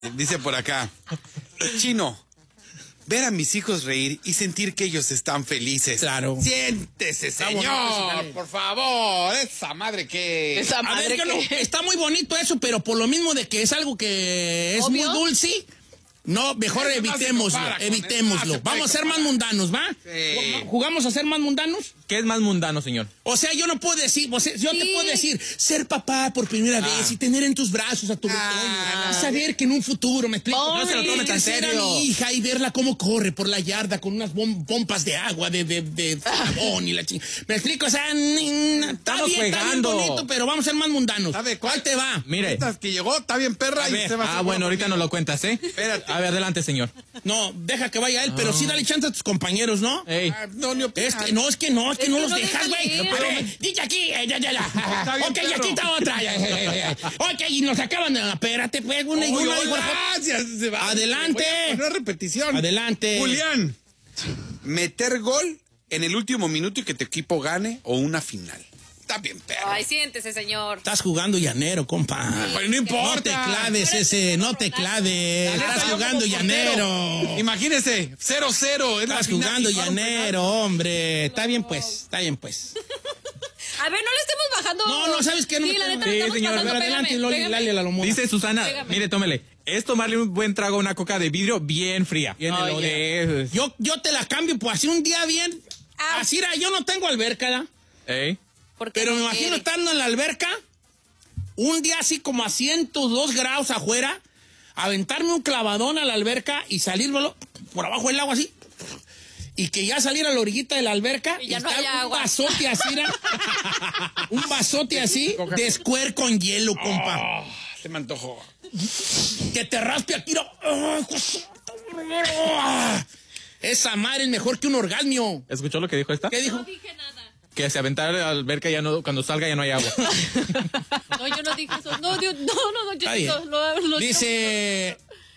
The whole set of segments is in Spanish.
Dice por acá, Chino, ver a mis hijos reír y sentir que ellos están felices. Claro. Siéntese, señor, por favor. Esa madre que... A ver, está muy bonito eso, pero por lo mismo de que es algo que es ¿obvio? muy dulce, no, mejor evitémoslo. Vamos a ser más mundanos, ¿va? Sí. ¿Jugamos a ser más mundanos? ¿Qué es más mundano, señor? O sea, yo no puedo decir, yo te puedo decir, ser papá por primera vez y tener en tus brazos a tu retoño, y saber que en un futuro, me explico, no se lo tome tan crecer a mi hija y verla cómo corre por la yarda con unas pompas de agua, de jabón y la chingada. Me explico, o sea, está bien bonito, pero vamos a ser más mundanos. ¿Sabe cuál? ¿Cuál te va? Mire. Estas que llegó, está bien perra y se va a hacer Bueno, ahorita conmigo. nos lo cuentas, ¿eh? Espérate. A ver, adelante, señor. No, deja que vaya él, pero sí dale chance a tus compañeros, ¿no? Ey. No, ni opinar. Es que no los dejas, güey. déjale. Dice aquí, ya. Está bien, Ok, y perro. aquí está otra. Ok, y nos acaban de... Espérate, pues, una y una. Gracias. Se va. Adelante. Voy a poner repetición. Adelante. Julián, meter gol en el último minuto y que tu equipo gane o una final. Está bien, perro. Ay, siéntese, señor. Estás jugando llanero, compa. Pero no importa. No te claves ese, no te claves. Estás jugando llanero. Imagínese, 0-0. Estás jugando llanero, hombre. Está bien, pues. A ver, no le estemos bajando. No, ¿sabes qué? No Sí, me la tengo- neta, Sí, le estamos señor, pasando. A ver, adelante, Loli, Pégame. dale a la lomo. Dice Susana, Pégame. mire, tómele. Es tomarle un buen trago a una coca de vidrio bien fría. Bien Oye. Yo te la cambio, pues así un día bien. Así era, yo no tengo alberca, ¿da? ¿Eh? ¿Por qué Pero me no imagino quiere? estando en la alberca, un día así como a 102 grados afuera, aventarme un clavadón a la alberca y salir por abajo del agua así. Y que ya saliera a la orillita de la alberca Y ya no está haya un agua. vasote así, ¿era? Un vasote así de square con hielo, compa. Se me antojó. Que te raspe aquí, ¿no? Esa madre es mejor que un orgasmio. ¿Escuchó lo que dijo esta? ¿Qué dijo? No dije nada. Que se aventara a la alberca y ya no, cuando salga ya no hay agua. No, yo no dije eso. No, Dios, no, Está bien. lo Dice,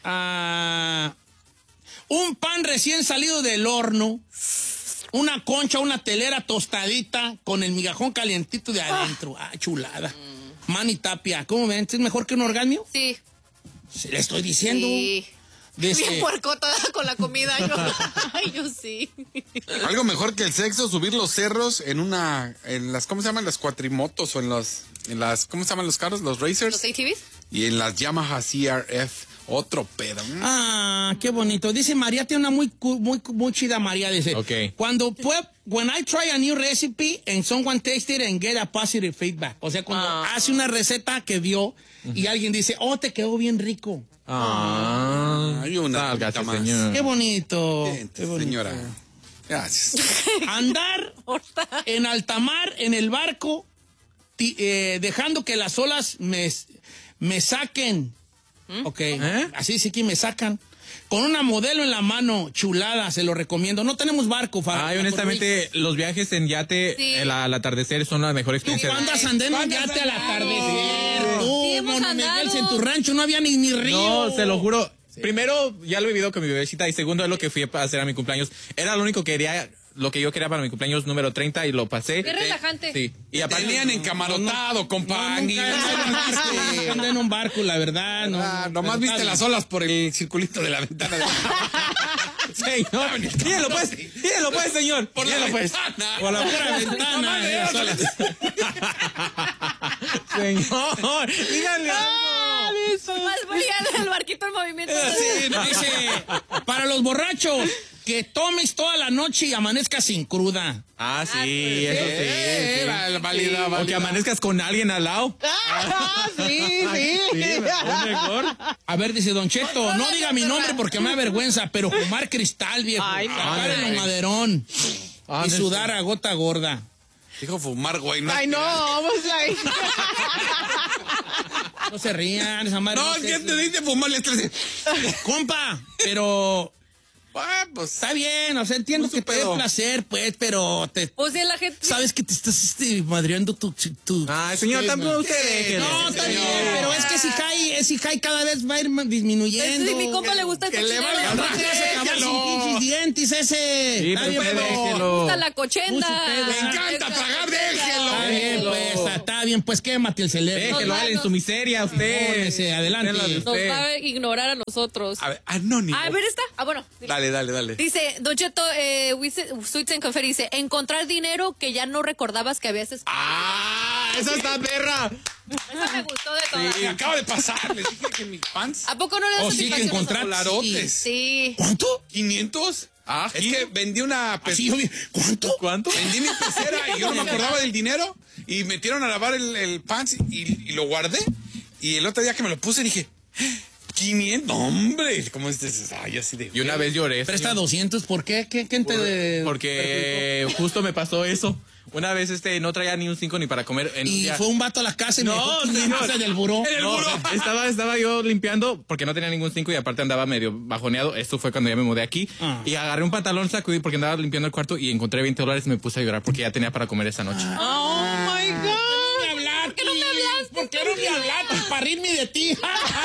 un pan recién salido del horno, una concha, una telera tostadita con el migajón calientito de adentro. Chulada. Manny Tapia, ¿cómo ven? ¿Es mejor que un orgasmio? Sí. Se le estoy diciendo. Sí. Dice, Bien puercota con la comida. Ay, yo sí. Algo mejor que el sexo, subir los cerros en las, ¿cómo se llaman? Las cuatrimotos o en las, ¿cómo se llaman los carros? Los racers. ¿Los ATVs? Y en las Yamaha CRF, otro pedo. qué bonito. Dice María, tiene una muy chida María, dice. Ok. When I try a new recipe and someone tastes it and get a positive feedback. O sea, cuando hace una receta que vio y alguien dice, te quedó bien rico. Hay una Sálgase, más. señor. Qué bonito. Gente, Qué bonito. señora. Gracias. Andar en alta mar, en el barco, dejando que las olas me saquen. Ok. Así sí que me sacan. Con una modelo en la mano, chulada, se lo recomiendo. No tenemos barco, Ay, honestamente, los viajes en yate Sí. al atardecer son la mejor ¿Tú experiencia. cuándo has andado en un yate al atardecer? Tú, Sí, hemos Moni Miguel, andado. si en tu rancho no había ni río. No, se lo juro. Primero, ya lo he vivido con mi bebecita. Y segundo, es lo que fui a hacer a mi cumpleaños. Era lo único que quería, lo que yo quería para mi cumpleaños número 30 y lo pasé. Qué relajante. Sí. Y tenían encamarotado, compa. Ni Nunca andé en un barco, la verdad. No, nomás Pero viste está las bien. olas por el circulito de la ventana. Señor, dígalo pues, señor. Por la Dígalo, pues. ventana. Por la pura ventana. de las olas. Señor, dígale algo. Más brillante el barquito en movimiento. Sí, dice, para los borrachos, que tomes toda la noche y amanezcas sin cruda. Ah, sí, eso sí. Válida. O que amanezcas con alguien al lado. Sí. Es mejor. A ver, dice Don Cheto, no diga mi nombre porque me da vergüenza, pero fumar cristal, viejo. Ay, no. Sacar el maderón. Y sudar a gota gorda. Dijo fumar, güey. Ay, no, vamos ahí. No se rían, esa madre. No, se- ¿qué te dice fumar? Le estás Compa, pero pues. está bien, o sea, entiendo Pues que su te dé pedo. placer, pues, pero O sea, la gente. sabes que te estás madreando tu... Ay, señor, Sí, tampoco man. usted déjelo. No, está bien, señor. pero es que si cae cada vez va a ir disminuyendo. Sí, mi compa le gusta el Que le cochinero. valga Al madre. rato vas a acabar sin Déjalo. pinche mis dientes ese. Sí, Está pues, bien, pero... Me déjelo. gusta la cochenda. Me encanta pagar, déjelo. Está bien, pues, está bien, pues quémate el cerebro. Déjelo a él en su miseria, usted. Póngase, adelante. Déjelo de Nos usted. va a ignorar a nosotros. A ver, anónimo. A ver, esta. Bueno. Dale. Dice, Don Cheto, Sweets and Confetti dice, encontrar dinero que ya no recordabas que habías escondido. ¡Esa está perra! Esa me gustó de todas. Me acaba de pasar. Les dije que en mis pants. ¿A poco no le das Oh, sí, que satisfacción? encontrar- Dolarotes. Sí. ¿Cuánto? 500. Es que vendí una Así, yo vi- ¿Cuánto? ¿Cuánto? Vendí mi pecera y yo no me acordaba del dinero. Y metieron a lavar el pants y lo guardé. Y el otro día que me lo puse dije, 500, hombre. ¿Cómo es eso? Ay, así de. Y una vez lloré. Presta 200, ¿por qué? ¿Quién te...? Porque justo me pasó eso. Una vez no traía ni un 5 ni para comer. En un Y día. fue un vato a la casa y me No, dejó 500 señor. en el buró. No, estaba yo limpiando porque no tenía ningún 5 y aparte andaba medio bajoneado. Esto fue cuando ya me mudé aquí. Y agarré un pantalón, sacudí porque andaba limpiando el cuarto y encontré $20 y me puse a llorar porque ya tenía para comer esa noche. ¡Oh, my God! ¿Por qué no me hablaste? ¿Por qué no me hablaste? Para reírme de ti.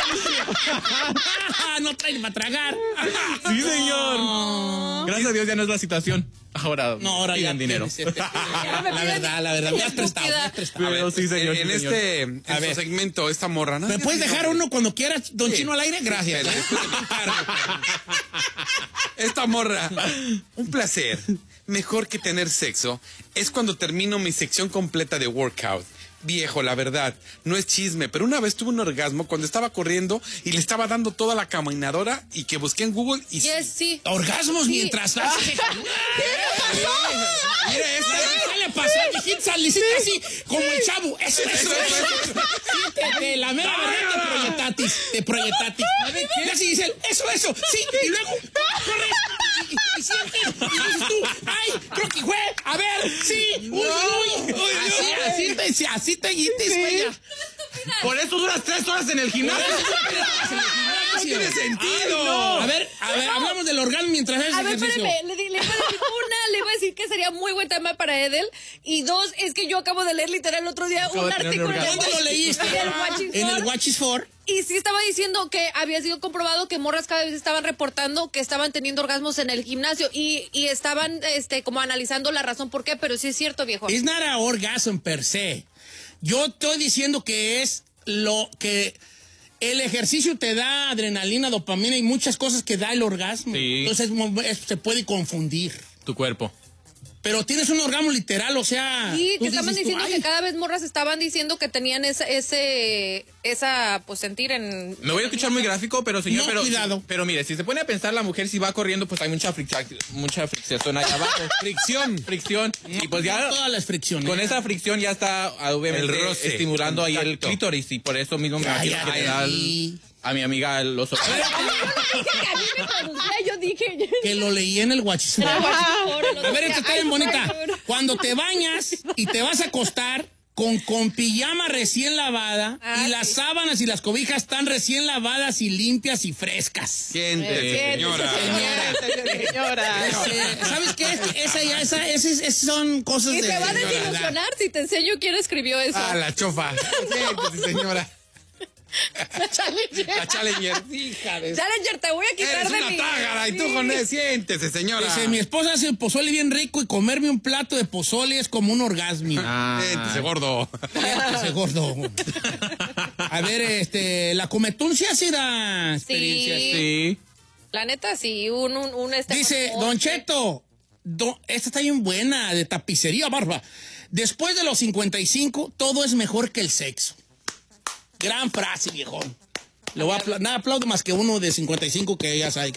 No traes para tragar. Sí, señor. Gracias a Dios ya no es la situación. Ahora, No, ahora ya piden dinero. La verdad, me has prestado. A ver, Pero sí, señor, en sí, señor. en A su ver. segmento, esta morra, ¿no? ¿Me puedes dejar uno cuando quieras, Don Chino, al aire? Gracias. Esta morra, un placer. Mejor que tener sexo es cuando termino mi sección completa de workout. Viejo, la verdad, no es chisme, pero una vez tuve un orgasmo cuando estaba corriendo y le estaba dando toda la caminadora y que busqué en Google y Yes, sí. Orgasmos mientras haces. Mira esta. ¿Qué le pasó? Dijiste salicita así, como el chavo. Eso. Siéntete, la mera verdad te proyectatis. Y así dice él, eso. Sí, y luego corres y sientes. Y dices tú, ay, creo que fue. A ver, sí. Uy. Así te guites, güey. Por eso duras 3 horas en el gimnasio. No tiene sentido. A ver, hablamos del orgasmo mientras haces A ver, ejercicio. espérame, le iba a decir le iba a decir que sería muy buen tema para Edel. Y 2, es que yo acabo de leer literal el otro día Acabo un de tener artículo un en el ¿Dónde lo leíste? En el Watch is For. Y sí estaba diciendo que había sido comprobado que morras cada vez estaban reportando que estaban teniendo orgasmos en el gimnasio y estaban como analizando la razón por qué, pero sí es cierto, viejo. It's not an orgasm per se. Yo estoy diciendo que es lo que el ejercicio te da adrenalina, dopamina y muchas cosas que da el orgasmo. Sí. Entonces se puede confundir. Tu cuerpo. Pero tienes un orgasmo literal, o sea... Sí, tú que estaban dices tú, diciendo "Ay". que cada vez morras estaban diciendo que tenían esa pues sentir en... Me voy a escuchar muy gráfico, pero señor, No, cuidado. pero mire, si se pone a pensar la mujer si va corriendo, pues hay mucha fricción allá abajo. Fricción. Y pues ya Todas las fricciones. con esa fricción ya está obviamente El roce, estimulando ahí el contacto. clítoris y por eso mismo me Cállate. imagino que le da a mi amiga los ojos. Yo dije... Que lo leí en el Watch is For. A ver, esta está bien bonita. Cuando te bañas y te vas a acostar con pijama recién lavada y las sábanas y las cobijas están recién lavadas y limpias y frescas. Siéntese, señora. ¿Sabes qué? Esas son cosas Y de... te va a de- desilusionar si te enseño quién escribió eso. Ah, la chofa. Siéntese, señora. La Challenger. La Challenger. Hija de... Challenger, te voy a quitar Eres de una mi... tágara y tú con él. Siéntese, señora. Dice, mi esposa hace el pozole bien rico y comerme un plato de pozole es como un orgasmo. Siéntese, gordo. Ese gordo. A ver, la Cometún sí hace da experiencias. Sí. La neta, sí, un Dice, Don Cheto, esta está bien buena, de tapicería barba. Después de los 55, todo es mejor que el sexo. Gran frase, viejón. Le voy a nada aplaudo más que uno de 55 que ya sabe.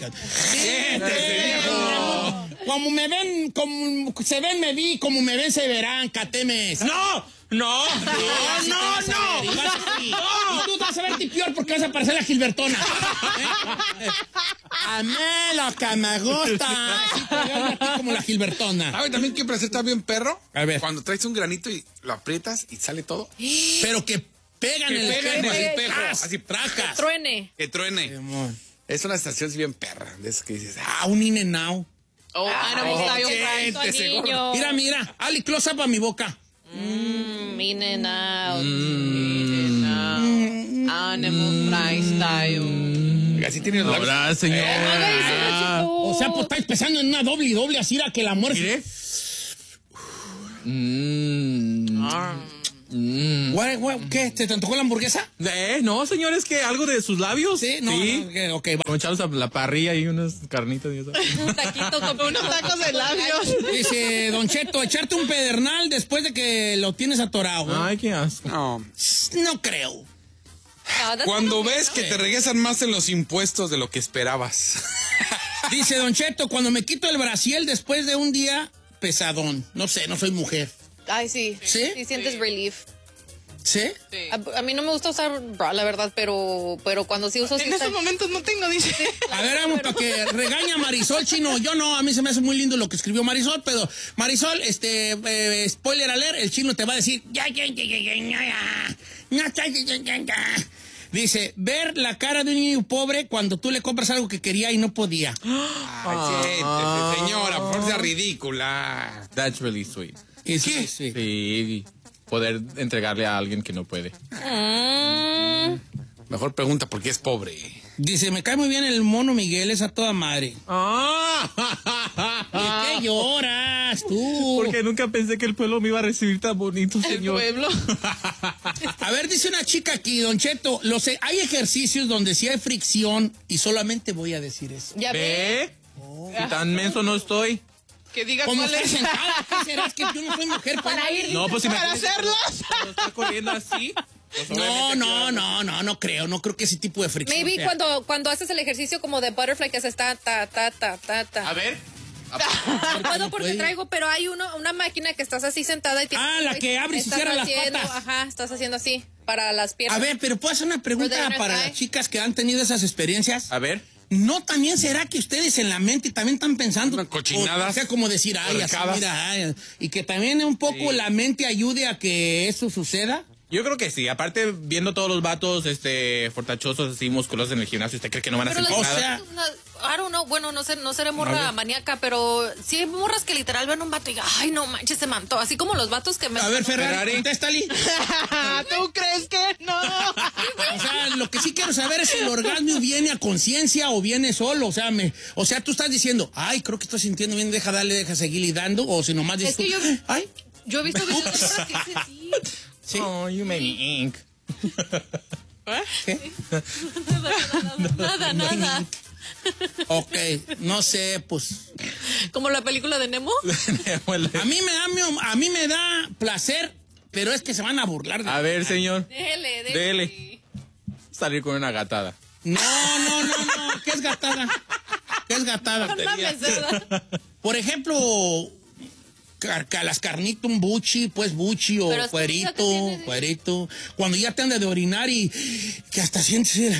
Como me ven, como se ven, me vi, como me ven, se verán, catemes. ¡No! Y tú vas a verte peor porque vas a parecer la Gilbertona. A mí lo que me gusta. Así te veo a ti como la Gilbertona. ¿Sabes también qué placer está bien perro? A ver. Cuando traes un granito y lo aprietas y sale todo. Pero que pegan Que el pegan en el espejo. Así Así, tracas. Truene. Que truene. Es una estación bien perra. De esas que dices, Un In-N-Out. Oh, me gusta yo siéntese, niño. Mira. Ali, close up a mi boca. In and out. Animal Fly Style. Así tiene los labios. Ahora, señor. O sea, pues está empezando en una doble y doble así a que la muerte. Mire. ¿Qué? ¿Te antojó la hamburguesa? No, señor, es que algo de sus labios. Sí, no. Ok, va. Como echarlos a la parrilla y unas carnitas y eso. Un taquito con unos tacos de labios. Dice, Don Cheto, echarte un pedernal después de que lo tienes atorado. Ay, qué asco. No. No creo. Cuando ves que te regresan más en los impuestos de lo que esperabas. Dice Don Cheto, cuando me quito el brasiel después de un día pesadón. No sé, no soy mujer. Ay, sí. ¿Sí? Sí sientes relief. ¿Sí? A mí no me gusta usar bra, la verdad, pero cuando sí uso... En estos momentos no tengo, dice. A ver, vamos, para que regaña Marisol, chino. Yo no, a mí se me hace muy lindo lo que escribió Marisol, pero Marisol, spoiler alert, el chino te va a decir... Dice, ver la cara de un niño pobre cuando tú le compras algo que quería y no podía. Ay, siéntese, señora, por ser ridícula. That's really sweet. ¿Qué? Sí, poder entregarle a alguien que no puede. Mejor pregunta por qué es pobre. Dice, me cae muy bien el mono Miguel, es a toda madre. ¿De qué lloras tú? Porque nunca pensé que el pueblo me iba a recibir tan bonito, señor. El pueblo. A ver, dice una chica aquí, Don Cheto, hay ejercicios donde sí hay fricción y solamente voy a decir eso. Ya ¿Ve? Si tan menso no estoy. Que diga ¿Cómo cuál estás es. sentada? ¿Qué será? Es que yo no soy mujer para ir. No, pues si me Para hacerlos. cuando está corriendo así. Pues obviamente No creo que ese tipo de fricción. Maybe sea. cuando haces el ejercicio como de butterfly que se está ta. A ver. Puedo porque traigo, pero hay una máquina que estás así sentada y tienes... La que abre y estás cierra las haciendo, patas. Ajá, estás haciendo así para las piernas. A ver, pero puedo hacer una pregunta Pero de para verdad, las chicas que han tenido esas experiencias. A ver. ¿No también será que ustedes en la mente también están pensando? Una cochinada. O sea, como decir, ay, así, Horcadas. mira, ay, y que también un poco la mente ayude a que eso suceda. Yo creo que sí. Aparte, viendo todos los vatos fortachosos, así, musculosos en el gimnasio, ¿usted cree que no van a Pero sentir o nada? sea, I don't know, bueno, no seré morra maníaca, pero sí hay morras que literal ven un vato y ay, no manches, se mantó. Así como los vatos que me... A ver, Ferrari, contéstale. ¿Tú crees que no? O sea, lo que sí quiero saber es si el orgasmo viene a conciencia o viene solo. O sea, tú estás diciendo, ay, creo que estoy sintiendo bien, deja seguirle dando, o si nomás dices, Es que tú, ay, yo he visto videos de morras que dicen sí. sí. Oh, you made me ink. ¿Qué? Nada. Ok, no sé, pues. Como la película de Nemo. A mí me da placer, pero es que se van a burlar de A ver, señor. Dele. Salir con una gatada. No. ¿Qué es gatada? ¿Qué es gatada? Una mesada. Por ejemplo, las carnitas, un buchi o Pero es que mira que tiene- cuerito. Cuando ya te anda de orinar y que hasta sientes...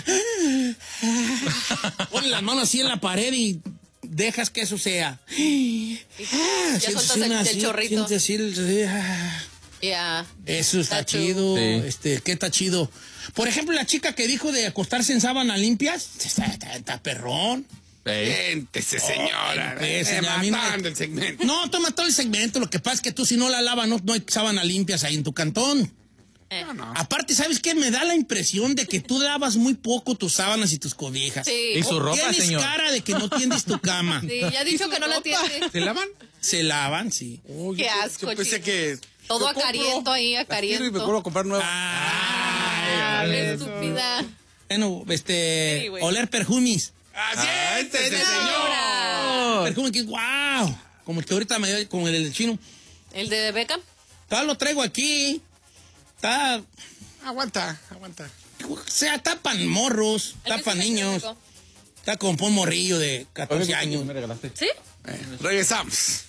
Pones las manos así en la pared y dejas que eso sea. Ya Sientes sueltas el chorrito. sientes así, Ya. Eso está Está chido. Sí. ¿Qué está chido? Por ejemplo, la chica que dijo de acostarse en sábanas limpias, está perrón. Siéntese, señora. Pues, a mí no- Matando el segmento. No, toma todo el segmento. Lo que pasa es que tú si no la lavas, no hay sábanas limpias ahí en tu cantón. Aparte, ¿sabes qué? Me da la impresión de que tú lavas muy poco tus sábanas y tus cobijas. Sí. Y su ropa, Tienes señor. cara de que no tiendes tu cama. Sí, ya ha dicho que no la tiene. ¿Se lavan? Se lavan, sí. Qué asco, Yo pensé chico. que... Todo yo compro, acariento ahí, las tiro acariento. y me vuelvo a comprar nuevas. Qué estúpida. Bueno, Sí, güey. oler perfumes. ¡Siéntese, señor! Señora. Perfume que, wow. Como el que ahorita me dio con el chino. ¿El de Beckham? Tal lo traigo aquí. Está... Aguanta. O sea, tapan morros, El que tapan se me niños. quedó. Está como un morrillo de 14 años. Me regalaste. ¿Sí? Regresamos.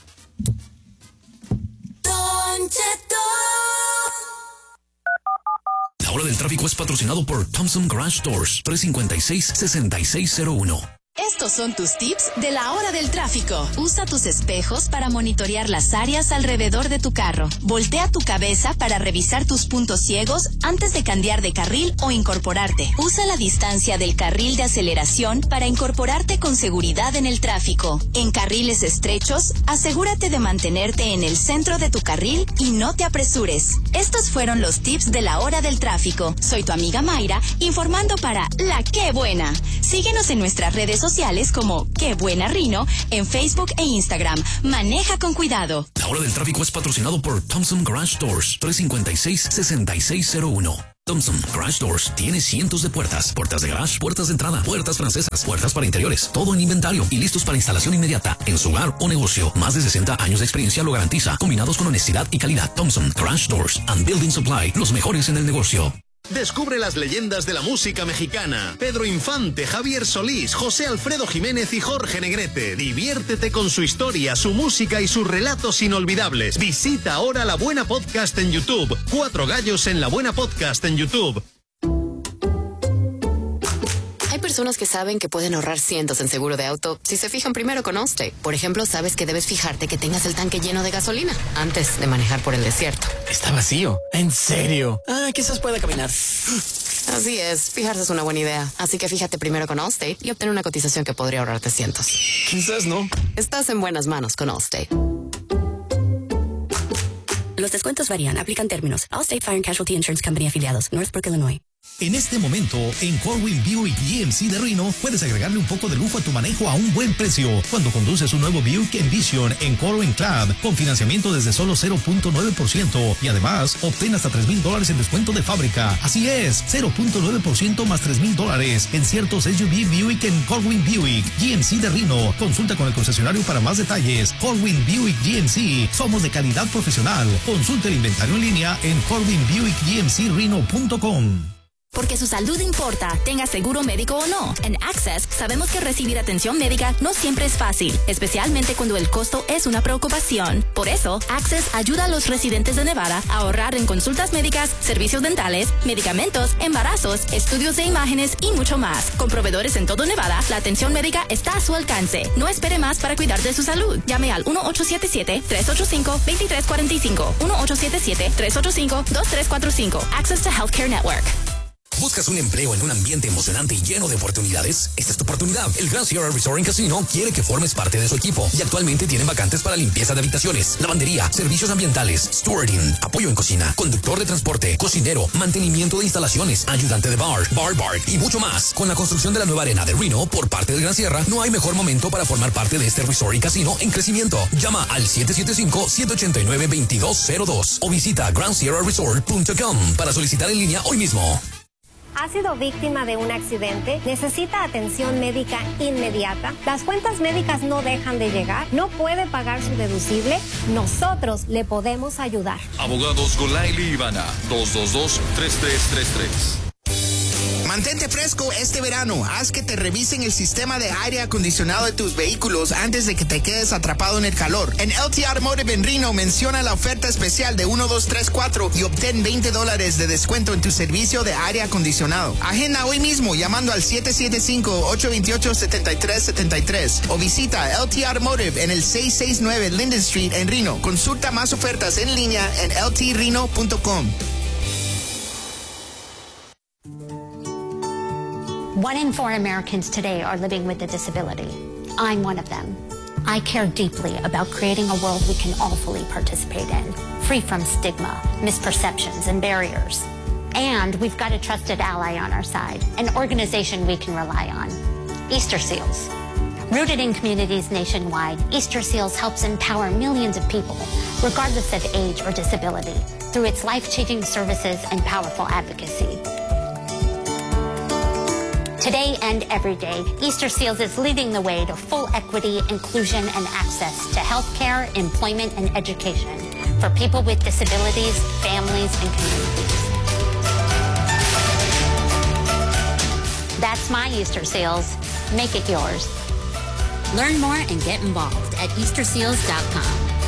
La hora del tráfico es patrocinado por Thompson Garage Doors, 356-6601. Estos son tus tips de la hora del tráfico. Usa tus espejos para monitorear las áreas alrededor de tu carro. Voltea tu cabeza para revisar tus puntos ciegos antes de cambiar de carril o incorporarte. Usa la distancia del carril de aceleración para incorporarte con seguridad en el tráfico. En carriles estrechos, asegúrate de mantenerte en el centro de tu carril y no te apresures. Estos fueron los tips de la hora del tráfico. Soy tu amiga Mayra, informando para La Qué Buena. Síguenos en nuestras redes sociales como Qué Buena Rino, en Facebook e Instagram. Maneja con cuidado. La hora del tráfico es patrocinado por Thompson Garage Doors, 356-6601. Thompson Garage Doors tiene cientos de puertas de garage, puertas de entrada, puertas francesas, puertas para interiores, todo en inventario y listos para instalación inmediata en su hogar o negocio. Más de 60 años de experiencia lo garantiza, combinados con honestidad y calidad. Thompson Garage Doors and Building Supply, los mejores en el negocio. Descubre las leyendas de la música mexicana. Pedro Infante, Javier Solís, José Alfredo Jiménez y Jorge Negrete. Diviértete con su historia, su música y sus relatos inolvidables. Visita ahora La Buena Podcast en YouTube. 4 gallos en La Buena Podcast en YouTube. Hay personas que saben que pueden ahorrar cientos en seguro de auto si se fijan primero con Allstate. Por ejemplo, sabes que debes fijarte que tengas el tanque lleno de gasolina antes de manejar por el desierto. Está vacío. ¿En serio? Quizás pueda caminar. Así es, fijarse es una buena idea. Así que fíjate primero con Allstate y obtén una cotización que podría ahorrarte cientos. Quizás no. Estás en buenas manos con Allstate. Los descuentos varían. Aplican términos. Allstate Fire and Casualty Insurance Company afiliados. Northbrook, Illinois. En este momento, en Corwin Buick GMC de Reno, puedes agregarle un poco de lujo a tu manejo a un buen precio cuando conduces un nuevo Buick Envision en Corwin Club con financiamiento desde solo 0.9% y además obtén hasta $3,000 en descuento de fábrica. Así es, 0.9% más $3,000 en ciertos SUV Buick en Corwin Buick GMC de Reno. Consulta con el concesionario para más detalles. Corwin Buick GMC, somos de calidad profesional. Consulta el inventario en línea en corwinbuickgmcreno.com. Porque su salud importa, tenga seguro médico o no. En Access sabemos que recibir atención médica no siempre es fácil, especialmente cuando el costo es una preocupación. Por eso, Access ayuda a los residentes de Nevada a ahorrar en consultas médicas, servicios dentales, medicamentos, embarazos, estudios de imágenes y mucho más. Con proveedores en todo Nevada, la atención médica está a su alcance. No espere más para cuidar de su salud. Llame al 1-877-385-2345. 1-877-385-2345. Access to Healthcare Network. ¿Buscas un empleo en un ambiente emocionante y lleno de oportunidades? Esta es tu oportunidad. El Grand Sierra Resort and Casino quiere que formes parte de su equipo y actualmente tienen vacantes para limpieza de habitaciones, lavandería, servicios ambientales, stewarding, apoyo en cocina, conductor de transporte, cocinero, mantenimiento de instalaciones, ayudante de bar y mucho más. Con la construcción de la nueva arena de Reno por parte del Gran Sierra, no hay mejor momento para formar parte de este resort y casino en crecimiento. Llama al 775-789-2202 o visita grandsierraresort.com para solicitar en línea hoy mismo. ¿Ha sido víctima de un accidente? ¿Necesita atención médica inmediata? ¿Las cuentas médicas no dejan de llegar? ¿No puede pagar su deducible? Nosotros le podemos ayudar. Abogados Golaili Ivana, 222-3333. Mantente fresco este verano. Haz que te revisen el sistema de aire acondicionado de tus vehículos antes de que te quedes atrapado en el calor. En LT Automotive en Reno menciona la oferta especial de 1234 y obtén $20 de descuento en tu servicio de aire acondicionado. Agenda hoy mismo llamando al 775-828-7373 o visita LT Automotive en el 669 Linden Street en Reno. Consulta más ofertas en línea en ltreno.com. 1 in 4 Americans today are living with a disability. I'm one of them. I care deeply about creating a world we can all fully participate in, free from stigma, misperceptions, and barriers. And we've got a trusted ally on our side, an organization we can rely on, Easter Seals. Rooted in communities nationwide, Easter Seals helps empower millions of people, regardless of age or disability, through its life-changing services and powerful advocacy. Today and every day, Easter Seals is leading the way to full equity, inclusion, and access to healthcare, employment, and education for people with disabilities, families, and communities. That's my Easter Seals. Make it yours. Learn more and get involved at EasterSeals.com.